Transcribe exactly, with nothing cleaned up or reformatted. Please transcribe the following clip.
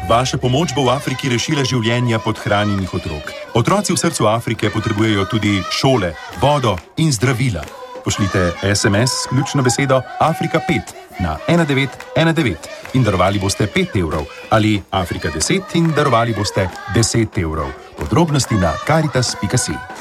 Vaša pomoč bo v Afriki rešila življenja podhranjenih otrok. Otroci v srcu Afrike potrebujejo tudi šole, vodo in zdravila. Pošljite es em es s ključno besedo Afrika pet na ena devet ena devet in darovali boste pet evrov ali Afrika deset in darovali boste deset evrov. Podrobnosti na karitas pika si.